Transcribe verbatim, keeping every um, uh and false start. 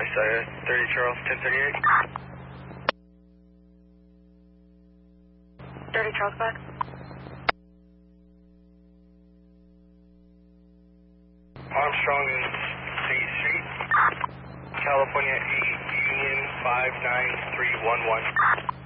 Isaiah, thirty Charles, ten thirty-eight. thirty Charles back. Armstrong and State Street, California eight, Union five nine three one one.